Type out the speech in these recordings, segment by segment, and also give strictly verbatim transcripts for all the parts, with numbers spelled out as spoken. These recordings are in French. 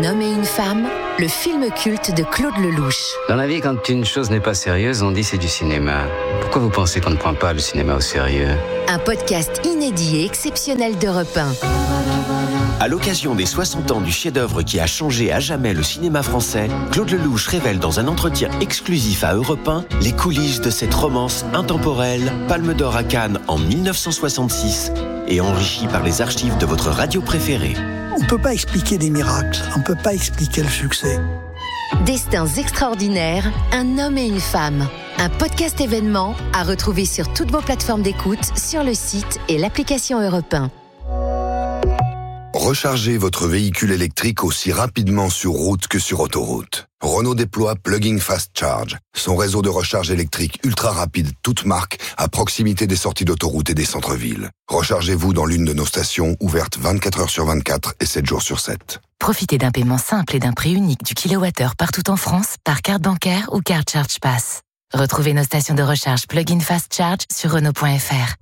homme et une femme, le film culte de Claude Lelouch. Dans la vie, quand une chose n'est pas sérieuse, on dit c'est du cinéma. Pourquoi vous pensez qu'on ne prend pas le cinéma au sérieux ? Un podcast inédit et exceptionnel d'Europe un. À l'occasion des soixante ans du chef-d'œuvre qui a changé à jamais le cinéma français, Claude Lelouch révèle dans un entretien exclusif à Europe un les coulisses de cette romance intemporelle, Palme d'Or à Cannes en dix-neuf cent soixante-six et enrichie par les archives de votre radio préférée. On ne peut pas expliquer des miracles, on ne peut pas expliquer le succès. Destins extraordinaires, un homme et une femme. Un podcast événement à retrouver sur toutes vos plateformes d'écoute, sur le site et l'application Europe un. Rechargez votre véhicule électrique aussi rapidement sur route que sur autoroute. Renault déploie Plug-in Fast Charge, son réseau de recharge électrique ultra rapide toute marque à proximité des sorties d'autoroute et des centres-villes. Rechargez-vous dans l'une de nos stations ouvertes vingt-quatre heures sur vingt-quatre et sept jours sur sept. Profitez d'un paiement simple et d'un prix unique du kilowattheure partout en France par carte bancaire ou carte Charge Pass. Retrouvez nos stations de recharge Plug-in Fast Charge sur Renault point F R.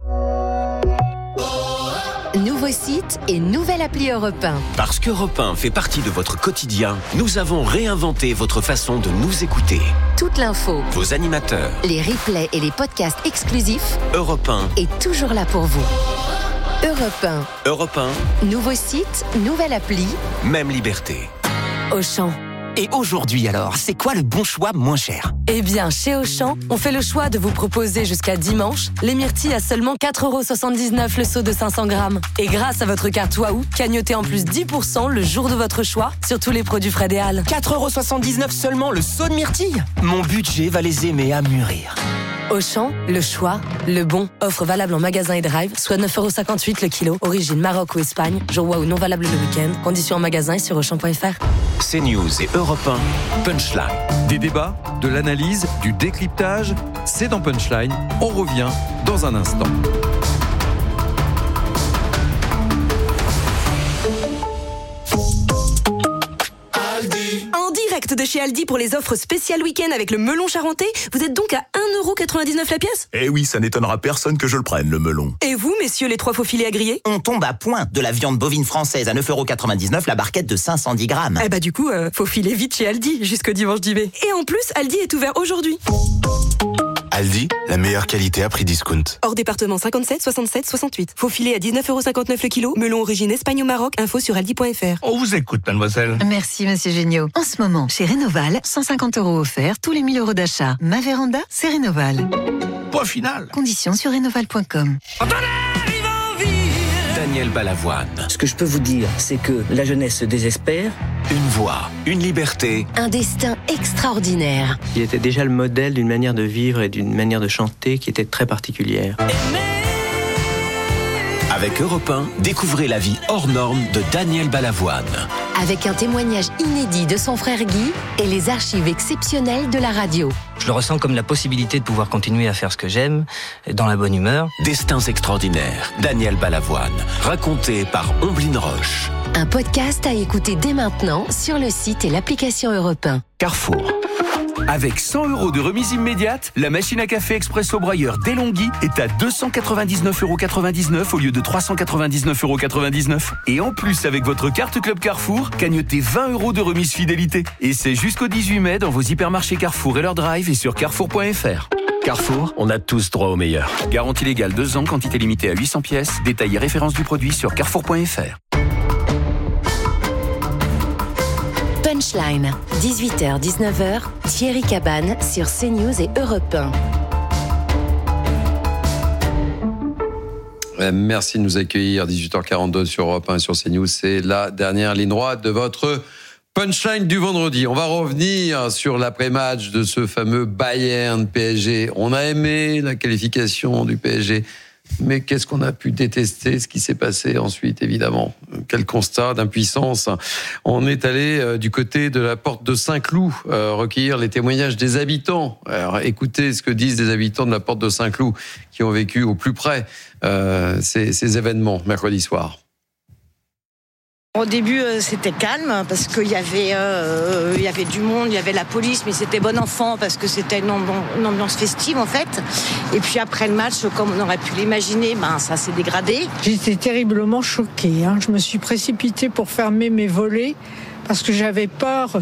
Nouveau site et nouvelle appli Europe un. Parce qu'Europe un fait partie de votre quotidien, nous avons réinventé votre façon de nous écouter. Toute l'info, Vos animateurs, les replays et les podcasts exclusifs Europe un, est toujours là pour vous. Europe un. Europe un, Nouveau site, nouvelle appli. même liberté. Auchan. Et aujourd'hui alors, c'est quoi le bon choix moins cher ? Eh bien, chez Auchan, on fait le choix de vous proposer jusqu'à dimanche les myrtilles à seulement quatre euros soixante-dix-neuf le seau de cinq cents grammes. Et grâce à votre carte Waouh, cagnotez en plus dix pour cent le jour de votre choix sur tous les produits Fred et Al. quatre euros soixante-dix-neuf seulement le seau de myrtilles ? Mon budget va les aimer à mûrir. Auchan, le choix, le bon. Offre valable en magasin et drive, soit neuf euros cinquante-huit le kilo. Origine Maroc ou Espagne. Jour Waouh non valable le week-end. Conditions en magasin et sur auchan point F R. CNews et Europe un, Punchline. Des débats, de l'analyse, du décryptage, c'est dans Punchline. On revient dans un instant. En direct de chez Aldi pour les offres spéciales week-end avec le melon charentais, vous êtes donc à un euro quatre-vingt-dix-neuf la pièce ? Eh oui, ça n'étonnera personne que je le prenne, le melon. Et vous, messieurs les trois faux filets à griller ? On tombe à point de la viande bovine française à neuf euros quatre-vingt-dix-neuf la barquette de cinq cent dix grammes. Eh bah du coup, euh, faut filer vite chez Aldi jusqu'au dimanche dix mai. Et en plus, Aldi est ouvert aujourd'hui. Aldi, la meilleure qualité à prix discount. Hors département cinquante-sept, soixante-sept, soixante-huit. Faux filet à dix-neuf euros cinquante-neuf le kilo. Melon origine Espagne ou Maroc. Info sur aldi point F R. On vous écoute, mademoiselle. Merci, monsieur Géniaud. En ce moment, chez Rénoval, cent cinquante euros offerts tous les mille euros d'achat. Ma véranda, c'est Rénoval. Point final. Conditions sur rénoval point com. Daniel Balavoine. Ce que je peux vous dire, c'est que la jeunesse se désespère. Une voix, une liberté. Un destin extraordinaire. Il était déjà le modèle d'une manière de vivre et d'une manière de chanter qui était très particulière. Avec Europe un, découvrez la vie hors norme de Daniel Balavoine. Avec un témoignage inédit de son frère Guy et les archives exceptionnelles de la radio. Je le ressens comme la possibilité de pouvoir continuer à faire ce que j'aime, dans la bonne humeur. Destins extraordinaires, Daniel Balavoine. Raconté par Omblin Roche. Un podcast à écouter dès maintenant sur le site et l'application Europe un. Carrefour. Avec cent euros de remise immédiate, la machine à café Expresso Brailleur DeLonghi est à deux cent quatre-vingt-dix-neuf euros quatre-vingt-dix-neuf au lieu de trois cent quatre-vingt-dix-neuf euros quatre-vingt-dix-neuf. Et en plus, avec votre carte Club Carrefour, cagnotez vingt euros de remise fidélité. Et c'est jusqu'au dix-huit mai dans vos hypermarchés Carrefour et leur drive et sur carrefour point F R. Carrefour, on a tous droit au meilleur. Garantie légale deux ans, quantité limitée à huit cents pièces. Détail et référence du produit sur carrefour point F R. Punchline, dix-huit heures dix-neuf heures, Thierry Cabane sur CNews et Europe un. Merci de nous accueillir, dix-huit heures quarante-deux sur Europe un et sur CNews. C'est la dernière ligne droite de votre Punchline du vendredi. On va revenir sur l'après-match de ce fameux Bayern-P S G. On a aimé la qualification du P S G. Mais qu'est-ce qu'on a pu détester, ce qui s'est passé ensuite, évidemment. Quel constat d'impuissance. On est allé euh, du côté de la porte de Saint-Cloud, euh, recueillir les témoignages des habitants. Alors, écoutez ce que disent des habitants de la porte de Saint-Cloud qui ont vécu au plus près euh, ces, ces événements mercredi soir. Au début, euh, c'était calme parce qu'il y avait, euh, il y avait du monde, il y avait la police, mais c'était bon enfant parce que c'était une ambiance, une ambiance festive en fait. Et puis après le match, comme on aurait pu l'imaginer, ben ça s'est dégradé. J'étais terriblement choquée. Hein. Je me suis précipitée pour fermer mes volets parce que j'avais peur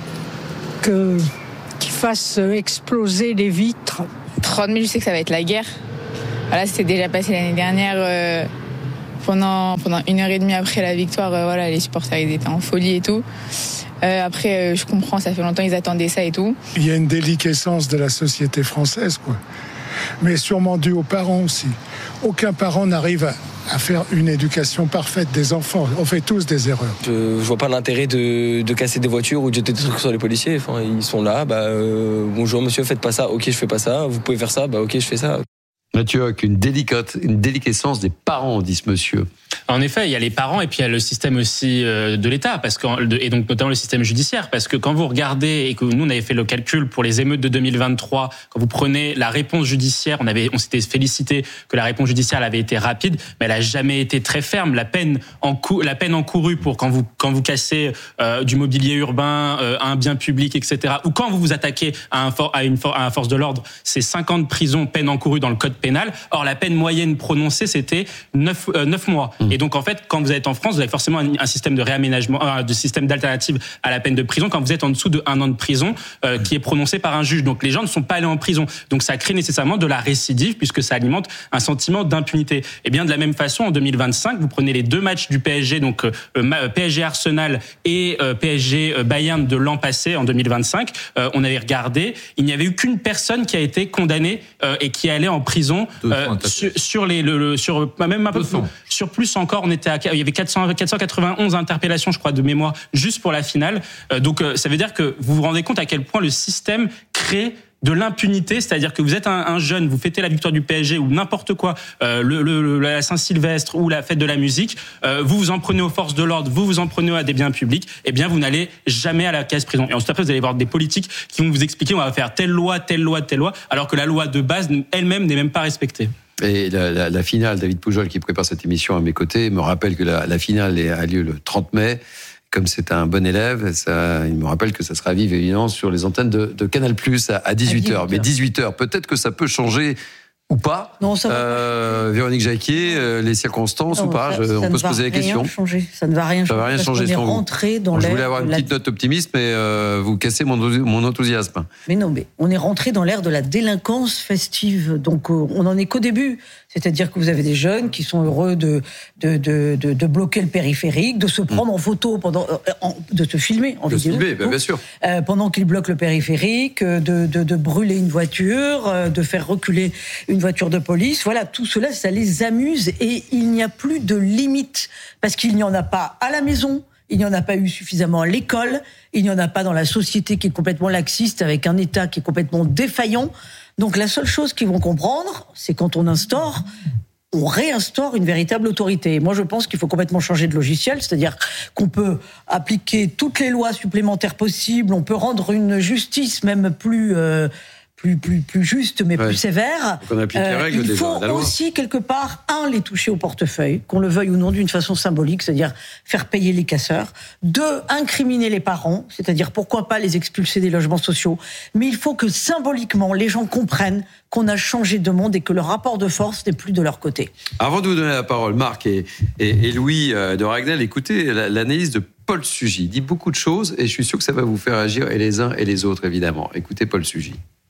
que, qu'ils fassent exploser les vitres. trente mille, je sais que ça va être la guerre. Voilà, c'était déjà passé l'année dernière. Euh, pendant, pendant une heure et demie après la victoire, euh, voilà, les supporters ils étaient en folie et tout. Euh, après, euh, je comprends, ça fait longtemps qu'ils attendaient ça et tout. Il y a une déliquescence de la société française, quoi. Mais sûrement due aux parents aussi. Aucun parent n'arrive à, à faire une éducation parfaite des enfants. On fait tous des erreurs. Je, je vois pas l'intérêt de, de casser des voitures ou de jeter des trucs sur les policiers. Enfin, ils sont là, bah, euh, bonjour monsieur, faites pas ça, ok je fais pas ça, vous pouvez faire ça, bah ok je fais ça. Mathieu, qu'une délicate, une déliquescence des parents, dit ce monsieur. En effet, il y a les parents et puis il y a le système aussi de l'État, parce que, et donc notamment le système judiciaire, parce que quand vous regardez, et que nous on avait fait le calcul pour les émeutes de deux mille vingt-trois, quand vous prenez la réponse judiciaire, on avait, on s'était félicité que la réponse judiciaire elle avait été rapide, mais elle a jamais été très ferme. La peine encou- la peine encourue pour quand vous quand vous cassez euh, du mobilier urbain, euh, un bien public, et cetera, ou quand vous vous attaquez à un for- à une for- à un force de l'ordre, c'est cinq ans de prison, peine encourue dans le code pénal. Or la peine moyenne prononcée c'était neuf mois. Mmh. Et donc en fait, quand vous êtes en France, vous avez forcément un, un système de réaménagement, un de système d'alternative à la peine de prison quand vous êtes en dessous de un an de prison euh, qui est prononcé par un juge. Donc les gens ne sont pas allés en prison. Donc ça crée nécessairement de la récidive puisque ça alimente un sentiment d'impunité. Et bien de la même façon, en deux mille vingt-cinq, vous prenez les deux matchs du P S G, donc euh, P S G Arsenal et euh, P S G Bayern de l'an passé, en deux mille vingt-cinq. Euh, on avait regardé, il n'y avait eu qu'une personne qui a été condamnée euh, et qui allait en prison euh, sur, sur les, le, le, sur même un peu plus, sur plus encore. On était à, il y avait quatre cents, quatre cent quatre-vingt-onze interpellations, je crois, de mémoire, juste pour la finale. Euh, donc, euh, ça veut dire que vous vous rendez compte à quel point le système crée de l'impunité, c'est-à-dire que vous êtes un, un jeune, vous fêtez la victoire du P S G ou n'importe quoi, euh, le, le, la Saint-Sylvestre ou la fête de la musique, euh, vous vous en prenez aux forces de l'ordre, vous vous en prenez à des biens publics, eh bien vous n'allez jamais à la case prison. Et ensuite après vous allez voir des politiques qui vont vous expliquer on va faire telle loi, telle loi, telle loi, alors que la loi de base elle-même n'est même pas respectée. Et la, la, la finale, David Poujol, qui prépare cette émission à mes côtés, me rappelle que la, la finale a lieu le trente mai. Comme c'est un bon élève, ça, il me rappelle que ça sera vive évidemment sur les antennes de, de Canal+, à, à dix-huit heures. Mais dix-huit heures, peut-être que ça peut changer ou pas. Non, ça va euh, Véronique Jacquier, euh, les circonstances non, ou pas, ça, je, ça on peut se poser la question. Changer. Ça ne va rien changer. Ça va rien changer. On est rentré dans bon, l'ère. Je voulais avoir une petite la... note optimiste, mais euh, vous cassez mon, mon enthousiasme. Mais non, mais on est rentré dans l'ère de la délinquance festive. Donc euh, on n'en est qu'au début. C'est-à-dire que vous avez des jeunes qui sont heureux de, de, de, de, de bloquer le périphérique, de se prendre mmh. en photo, pendant, euh, en, de se filmer en de vidéo. Filmer, ben, bien sûr. Euh, pendant qu'ils bloquent le périphérique, de, de, de brûler une voiture, euh, de faire reculer une voiture de police. Voilà, tout cela, ça les amuse et il n'y a plus de limite. Parce qu'il n'y en a pas à la maison, il n'y en a pas eu suffisamment à l'école, il n'y en a pas dans la société qui est complètement laxiste, avec un État qui est complètement défaillant. Donc la seule chose qu'ils vont comprendre, c'est quand on instaure, on réinstaure une véritable autorité. Moi, je pense qu'il faut complètement changer de logiciel, c'est-à-dire qu'on peut appliquer toutes les lois supplémentaires possibles, on peut rendre une justice même plus... Euh, Plus, plus, plus juste, mais ouais. plus sévère. Donc on applique les règles, euh, il déjà, faut la loi. aussi, quelque part, un, les toucher au portefeuille, qu'on le veuille ou non, d'une façon symbolique, c'est-à-dire faire payer les casseurs. Deux, incriminer les parents, c'est-à-dire pourquoi pas les expulser des logements sociaux. Mais il faut que, symboliquement, les gens comprennent qu'on a changé de monde et que le rapport de force n'est plus de leur côté. Avant de vous donner la parole, Marc et, et, et Louis de Ragnel, écoutez l'analyse de Paul Sugy. Il dit beaucoup de choses et je suis sûr que ça va vous faire agir et les uns et les autres, évidemment. Écoutez Paul Sugy.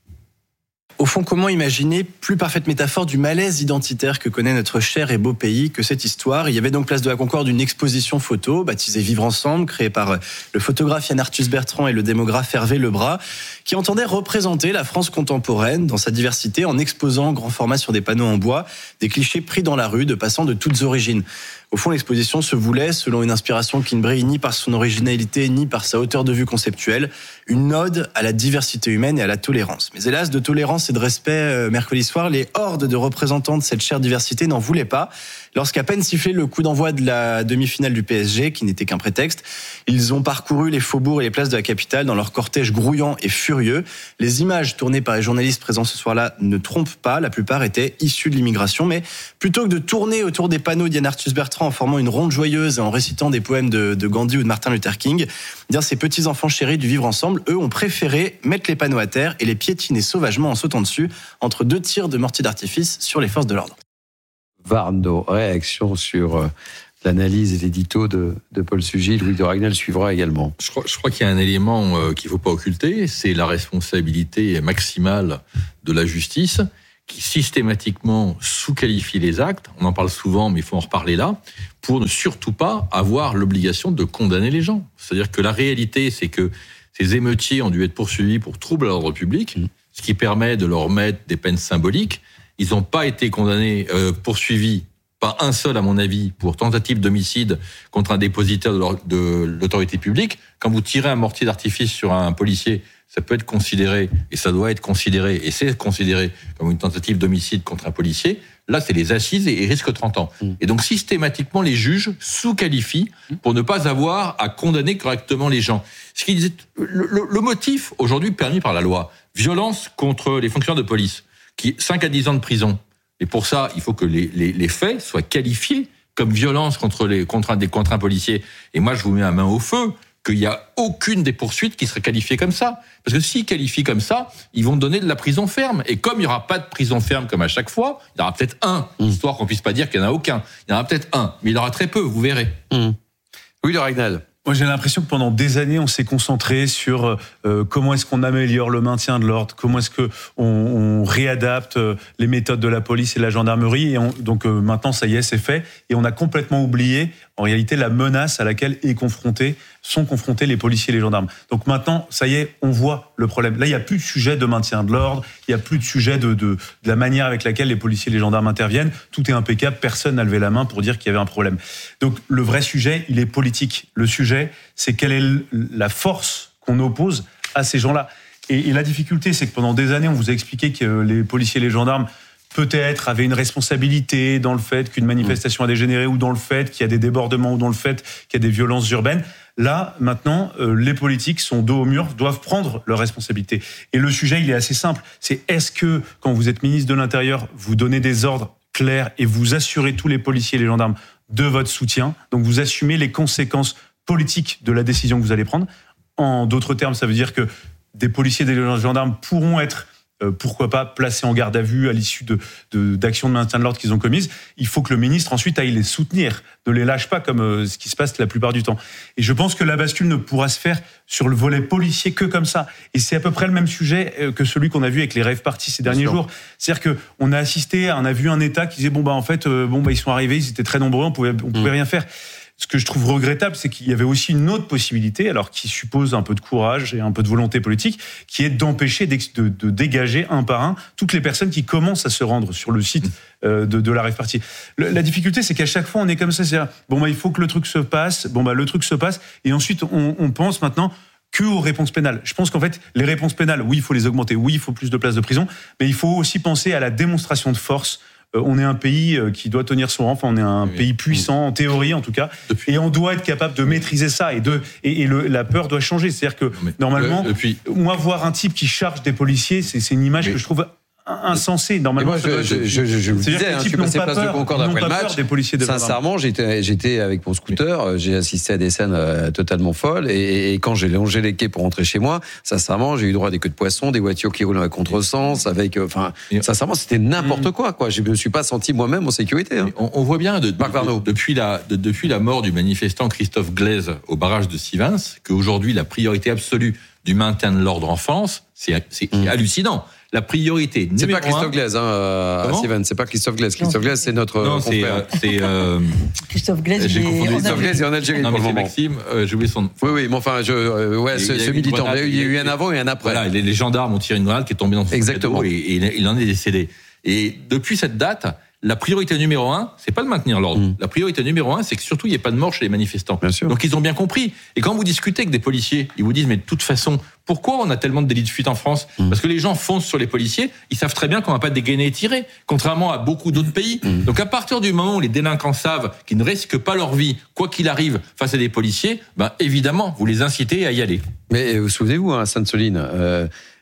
Au fond, comment imaginer plus parfaite métaphore du malaise identitaire que connaît notre cher et beau pays que cette histoire. Il y avait donc place de la Concorde une exposition photo baptisée Vivre ensemble, créée par le photographe Yann Arthus Bertrand et le démographe Hervé Lebras, qui entendait représenter la France contemporaine dans sa diversité en exposant en grand format sur des panneaux en bois des clichés pris dans la rue de passants de toutes origines. Au fond, l'exposition se voulait, selon une inspiration qui ne brille ni par son originalité, ni par sa hauteur de vue conceptuelle, une ode à la diversité humaine et à la tolérance. Mais hélas, de tolérance et de respect, euh, mercredi soir, les hordes de représentants de cette chère diversité n'en voulaient pas. Lorsqu'à peine sifflé le coup d'envoi de la demi-finale du P S G, qui n'était qu'un prétexte, ils ont parcouru les faubourgs et les places de la capitale dans leur cortège grouillant et furieux. Les images tournées par les journalistes présents ce soir-là ne trompent pas, la plupart étaient issus de l'immigration, mais plutôt que de tourner autour des panneaux d'Yann Arthus Bertrand en formant une ronde joyeuse et en récitant des poèmes de, de Gandhi ou de Martin Luther King, bien ces petits-enfants chéris du vivre ensemble, eux, ont préféré mettre les panneaux à terre et les piétiner sauvagement en sautant dessus entre deux tirs de mortier d'artifice sur les forces de l'ordre. Varno, réaction sur l'analyse et l'édito de, de Paul Sugy. Louis de Ragnel suivra également. Je crois, je crois qu'il y a un élément euh, qu'il ne faut pas occulter, c'est la responsabilité maximale de la justice qui systématiquement sous-qualifie les actes. On en parle souvent, mais il faut en reparler là, pour ne surtout pas avoir l'obligation de condamner les gens. C'est-à-dire que la réalité, c'est que ces émeutiers ont dû être poursuivis pour trouble à l'ordre public, mmh. ce qui permet de leur mettre des peines symboliques. Ils n'ont pas été condamnés, euh, poursuivis, pas un seul à mon avis, pour tentative d'homicide contre un dépositaire de, leur, de l'autorité publique. Quand vous tirez un mortier d'artifice sur un policier, ça peut être considéré, et ça doit être considéré, et c'est considéré comme une tentative d'homicide contre un policier. Là, c'est les assises et il risque trente ans. Mmh. Et donc, systématiquement, les juges sous-qualifient pour ne pas avoir à condamner correctement les gens. Ce qui disait, le, le, le motif, aujourd'hui, permis par la loi, violence contre les fonctionnaires de police, qui cinq à dix ans de prison. Et pour ça, il faut que les, les, les faits soient qualifiés comme violence contre, les, contre, un, contre un policier. Et moi, je vous mets la main au feu qu'il n'y a aucune des poursuites qui serait qualifiée comme ça. Parce que s'ils qualifient comme ça, ils vont donner de la prison ferme. Et comme il n'y aura pas de prison ferme comme à chaque fois, il y aura peut-être un, mmh. histoire qu'on ne puisse pas dire qu'il n'y en a aucun. Il y en aura peut-être un, mais il y en aura très peu, vous verrez. Mmh. Oui, de Ragnel. Moi, j'ai l'impression que pendant des années, on s'est concentré sur euh, comment est-ce qu'on améliore le maintien de l'ordre, comment est-ce que on, on réadapte euh, les méthodes de la police et de la gendarmerie. Et on, donc euh, maintenant, ça y est, c'est fait. Et on a complètement oublié, en réalité, la menace à laquelle est confronté, sont confrontés les policiers et les gendarmes. Donc maintenant, ça y est, on voit le problème. Là, il n'y a plus de sujet de maintien de l'ordre, il n'y a plus de sujet de, de, de la manière avec laquelle les policiers et les gendarmes interviennent. Tout est impeccable, personne n'a levé la main pour dire qu'il y avait un problème. Donc le vrai sujet, il est politique. Le sujet, c'est quelle est la force qu'on oppose à ces gens-là. Et, et la difficulté, c'est que pendant des années, on vous a expliqué que les policiers et les gendarmes peut-être avaient une responsabilité dans le fait qu'une manifestation a dégénéré ou dans le fait qu'il y a des débordements ou dans le fait qu'il y a des violences urbaines. Là, maintenant, euh, les politiques sont dos au mur, doivent prendre leurs responsabilités. Et le sujet, il est assez simple. C'est est-ce que, quand vous êtes ministre de l'Intérieur, vous donnez des ordres clairs et vous assurez tous les policiers et les gendarmes de votre soutien, donc vous assumez les conséquences politiques de la décision que vous allez prendre. En d'autres termes, ça veut dire que des policiers et des gendarmes pourront être Euh, pourquoi pas placés en garde à vue à l'issue de, de, d'actions de maintien de l'ordre qu'ils ont commises. Il faut que le ministre ensuite aille les soutenir, ne les lâche pas comme euh, ce qui se passe la plupart du temps. Et je pense que la bascule ne pourra se faire sur le volet policier que comme ça. Et c'est à peu près le même sujet euh, que celui qu'on a vu avec les rave parties ces derniers jours. C'est-à-dire que on a assisté, on a vu un État qui disait bon bah en fait euh, bon bah ils sont arrivés, ils étaient très nombreux, on pouvait on pouvait mmh. rien faire. Ce que je trouve regrettable, c'est qu'il y avait aussi une autre possibilité, alors qui suppose un peu de courage et un peu de volonté politique, qui est d'empêcher de, de dégager un par un toutes les personnes qui commencent à se rendre sur le site euh, de, de la rave party. Le, la difficulté, c'est qu'à chaque fois, on est comme ça, c'est-à-dire, bon bah il faut que le truc se passe, bon bah le truc se passe, et ensuite on, on pense maintenant que aux réponses pénales. Je pense qu'en fait, les réponses pénales, oui, il faut les augmenter, oui, il faut plus de places de prison, mais il faut aussi penser à la démonstration de force. On est un pays qui doit tenir son rang, enfin on est un oui. pays puissant, en théorie en tout cas, depuis... et on doit être capable de maîtriser ça, et, de, et, et le, la peur doit changer. C'est-à-dire que mais normalement, le, depuis... moi voir un type qui charge des policiers, c'est, c'est une image mais... que je trouve insensé. Normalement, moi, je, je, je, je, je vous disais, hein, je suis passé place de Concorde après le match. Sincèrement, j'étais, j'étais avec mon scooter, j'ai assisté à des scènes euh, totalement folles, et, et quand j'ai longé les quais pour rentrer chez moi, sincèrement, j'ai eu droit à des queues de poisson, des voitures qui roulent à contresens, avec, enfin, euh, sincèrement, c'était n'importe quoi, quoi. Je me suis pas senti moi-même en sécurité. Hein. On, on voit bien de, de, de, depuis la, de, depuis la mort du manifestant Christophe Glaise au barrage de Sivins, qu'aujourd'hui la priorité absolue du maintien de l'ordre en France, c'est, c'est mmh. hallucinant. La priorité numéro c'est pas Christophe un... Glaise, hein, à Sivens, c'est pas Christophe Glaise. Christophe Glaise, c'est notre non, confrère. C'est, euh... Christophe Glaise, j'ai confondu. Christophe Glaise est en Algérie non, pour mais le c'est moment. Maxime, euh, j'ai oublié son nom. Oui, oui, mais enfin, je, euh, ouais, ce, ce militant. Il y a eu un avant et un après. Voilà, les, les gendarmes ont tiré une grenade qui est tombée dans son Exactement. Et, et il en est décédé. Et depuis cette date, la priorité numéro un, c'est pas de maintenir l'ordre. Mmh. La priorité numéro un, c'est que surtout il n'y ait pas de mort chez les manifestants. Bien sûr. Donc ils ont bien compris. Et quand vous discutez avec des policiers, ils vous disent mais de toute façon, pourquoi on a tellement de délits de fuite en France ? mmh. Parce que les gens foncent sur les policiers, ils savent très bien qu'on va pas dégainer et tirer, contrairement à beaucoup d'autres pays. Mmh. Donc à partir du moment où les délinquants savent qu'ils ne risquent pas leur vie, quoi qu'il arrive, face à des policiers, ben évidemment, vous les incitez à y aller. Mais vous souvenez-vous, hein, Sainte-Soline, euh,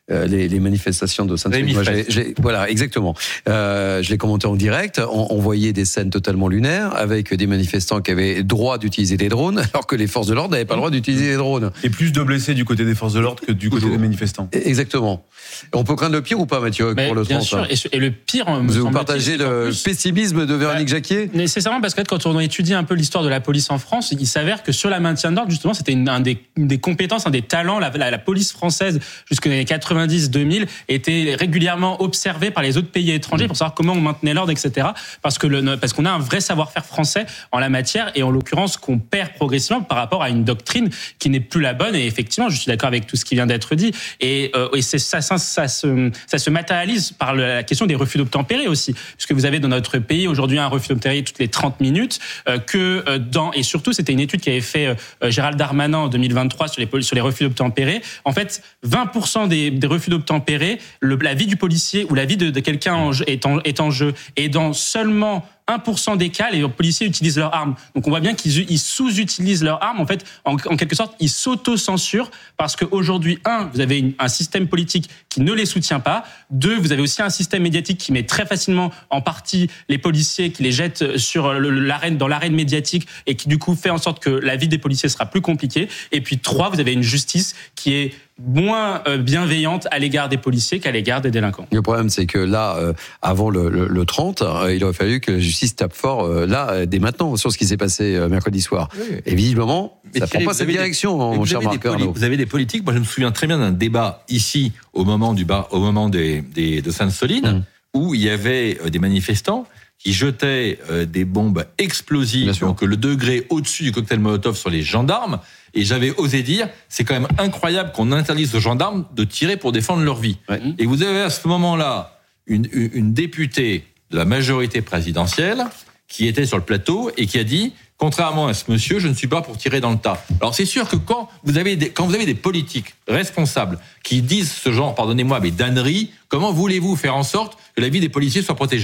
euh, les, les manifestations de Sainte-Soline. Moi, j'ai, j'ai, voilà, exactement. Euh, je l'ai commenté en direct. On, on voyait des scènes totalement lunaires avec des manifestants qui avaient droit d'utiliser des drones, alors que les forces de l'ordre n'avaient pas le droit d'utiliser des drones. Et plus de blessés du côté des forces de l'ordre que du côté des manifestants. Exactement. On peut craindre le pire ou pas, Mathieu, Mais pour le bien trente sûr. hein. Et, et le pire, vous, vous partagez le plus, pessimisme de Véronique bah, Jacquier. Nécessairement, parce que quand on étudie un peu l'histoire de la police en France, il s'avère que sur la maintien d'ordre, justement, c'était une, un des, une des compétences, un des talents. La, la, la police française, jusqu'aux années quatre-vingt-dix deux mille, était régulièrement observée par les autres pays étrangers pour savoir comment on maintenait l'ordre, et cetera. Parce que le, parce qu'on a un vrai savoir-faire français en la matière, et en l'occurrence qu'on perd progressivement par rapport à une doctrine qui n'est plus la bonne. Et effectivement, je suis d'accord avec tout ce qui vient d'être dit. Et, euh, et c'est, ça, ça, ça, se, ça se matérialise par la question des refus d'obtempérer aussi, puisque vous avez dans notre pays aujourd'hui un refus d'obtempérer toutes les trente minutes, euh, que euh, dans et surtout c'était une étude qui avait fait euh, Gérald Darmanin en deux mille vingt-trois sur les sur les refus d'obtempérer. En fait, vingt pour cent des, des refus d'obtempérer, le, la vie du policier ou la vie de, de quelqu'un en jeu, est, en, est en jeu. Et dans seulement un pour cent des cas, les policiers utilisent leurs armes. Donc on voit bien qu'ils ils sous-utilisent leurs armes. En fait, en, en quelque sorte, ils s'auto-censurent parce qu'aujourd'hui, un, vous avez une, un système politique qui ne les soutient pas. Deux, vous avez aussi un système médiatique qui met très facilement en partie les policiers, qui les jette sur le, l'arène, dans l'arène médiatique et qui du coup fait en sorte que la vie des policiers sera plus compliquée. Et puis trois, vous avez une justice qui est moins bienveillante à l'égard des policiers qu'à l'égard des délinquants. Le problème, c'est que là, euh, avant le, le, le trente, euh, il aurait fallu que la justice tape fort, euh, là, euh, dès maintenant, sur ce qui s'est passé euh, mercredi soir. Oui. Et visiblement, mais ça ne prend pas cette direction, des, mon cher Marc Arnaud. Vous avez des politiques, moi je me souviens très bien d'un débat ici, au moment, du bar, au moment des, des, de Sainte-Soline, mmh. où il y avait des manifestants qui jetaient euh, des bombes explosives, donc le degré au-dessus du cocktail Molotov sur les gendarmes. Et j'avais osé dire, c'est quand même incroyable qu'on interdise aux gendarmes de tirer pour défendre leur vie. Ouais. Et vous avez à ce moment-là une, une, une députée de la majorité présidentielle qui était sur le plateau et qui a dit, contrairement à ce monsieur, je ne suis pas pour tirer dans le tas. Alors c'est sûr que quand vous avez des, quand vous avez des politiques responsables qui disent ce genre, pardonnez-moi, mais d'âneries, comment voulez-vous faire en sorte que la vie des policiers soit protégée ?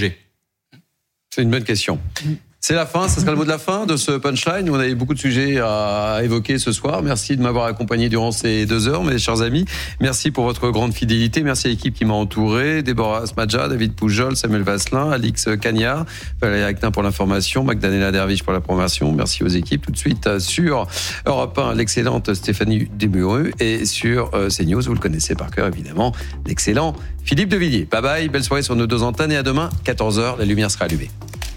C'est une bonne question. C'est la fin, ce sera le mot de la fin de ce punchline. On avait beaucoup de sujets à évoquer ce soir. Merci de m'avoir accompagné durant ces deux heures, mes chers amis. Merci pour votre grande fidélité. Merci à l'équipe qui m'a entouré. Déborah Smadja, David Poujol, Samuel Vasselin, Alix Cagnard, Valérie Actin pour l'information, Magdalena Derviche pour la promotion. Merci aux équipes. Tout de suite sur Europe un, l'excellente Stéphanie Desmureux et sur CNews, vous le connaissez par cœur évidemment, l'excellent Philippe Devilliers. Bye bye, belle soirée sur nos deux antennes et à demain, quatorze heures, la lumière sera allumée.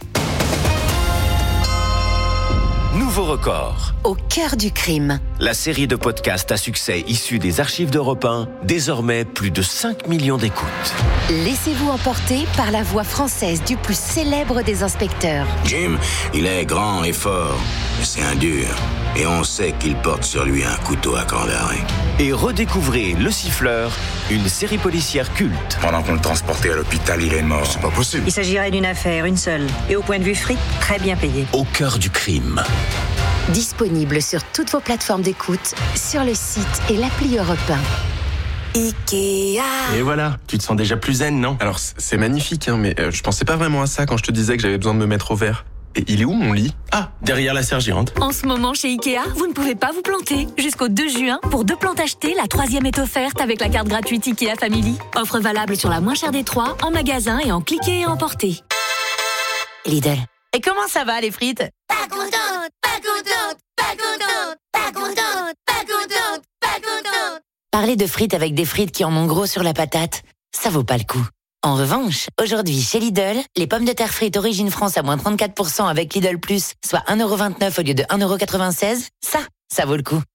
Nouveau record. Au cœur du crime. La série de podcasts à succès issue des archives d'Europe un, désormais plus de cinq millions d'écoutes. Laissez-vous emporter par la voix française du plus célèbre des inspecteurs. Jim, il est grand et fort, mais c'est un dur. Et on sait qu'il porte sur lui un couteau à corps d'arrêt. Et redécouvrez Le Siffleur, une série policière culte. Pendant qu'on le transportait à l'hôpital, il est mort. C'est pas possible. Il s'agirait d'une affaire, une seule. Et au point de vue fric, très bien payée. Au cœur du crime. Disponible sur toutes vos plateformes d'écoute, sur le site et l'appli Europe un. Ikea. Et voilà, tu te sens déjà plus zen, non? Alors c'est magnifique, hein, mais euh, je pensais pas vraiment à ça quand je te disais que j'avais besoin de me mettre au vert. Et il est où mon lit? Ah, derrière la sergérante. En ce moment chez Ikea, vous ne pouvez pas vous planter. Jusqu'au deux juin, pour deux plantes achetées, la troisième est offerte avec la carte gratuite Ikea Family. Offre valable sur la moins chère des trois, en magasin et en cliquer et emporter. Lidl. Et comment ça va les frites? Pas contente, pas contente, pas contente, pas contente, pas contente, pas contente. Parler de frites avec des frites qui en ont gros sur la patate, ça vaut pas le coup. En revanche, aujourd'hui chez Lidl, les pommes de terre frites Origine France à moins trente-quatre pour cent avec Lidl Plus, soit un euro vingt-neuf au lieu de un euro quatre-vingt-seize, ça, ça vaut le coup.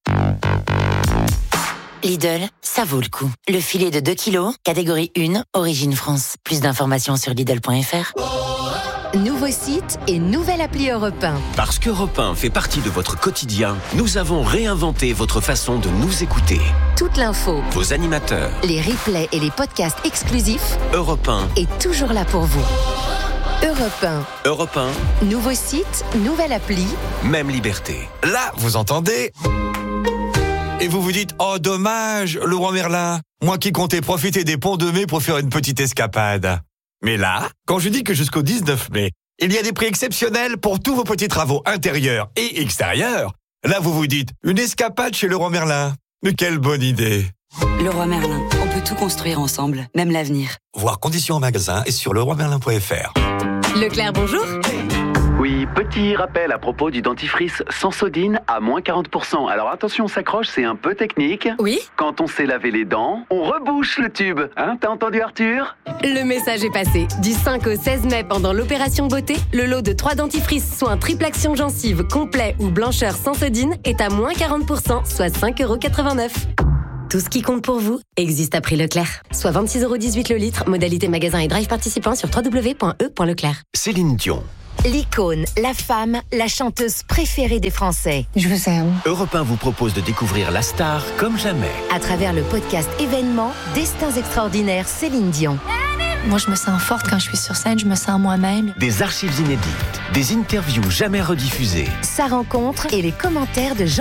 Lidl, ça vaut le coup. Le filet de deux kilos, catégorie un, Origine France. Plus d'informations sur Lidl point F R. Nouveau site et nouvelle appli Europe un. Parce qu'Europe un fait partie de votre quotidien, nous avons réinventé votre façon de nous écouter. Toute l'info, vos animateurs, les replays et les podcasts exclusifs, Europe un est toujours là pour vous. Europe un. Europe un. Nouveau site, nouvelle appli. Même liberté. Là, vous entendez ? Et vous vous dites, oh dommage, Leroy Merlin, moi qui comptais profiter des ponts de mai pour faire une petite escapade. Mais là, quand je dis que jusqu'au dix-neuf mai, il y a des prix exceptionnels pour tous vos petits travaux intérieurs et extérieurs, là vous vous dites, une escapade chez Leroy Merlin. Mais quelle bonne idée! Leroy Merlin, on peut tout construire ensemble, même l'avenir. Voir conditions en magasin et sur leroy merlin point f r. Leclerc, bonjour. Oui, petit rappel à propos du dentifrice Sensodine à moins quarante pour cent. Alors attention, on s'accroche, c'est un peu technique. Oui. Quand on s'est lavé les dents, on rebouche le tube. Hein, t'as entendu Arthur ? Le message est passé. Du cinq au seize mai, pendant l'opération beauté, le lot de trois dentifrices soins triple action gencive, complet ou blancheur Sensodine est à moins quarante pour cent, soit cinq euros quatre-vingt-neuf. Tout ce qui compte pour vous existe à prix Leclerc. Soit vingt-six euros dix-huit le litre, modalité magasin et drive participant sur w w w point e point leclerc. Céline Dion. L'icône, la femme, la chanteuse préférée des Français. Je vous aime. Europe un vous propose de découvrir la star comme jamais. À travers le podcast événement Destins extraordinaires Céline Dion. Moi, je me sens forte quand je suis sur scène, je me sens moi-même. Des archives inédites, des interviews jamais rediffusées. Sa rencontre et les commentaires de Jean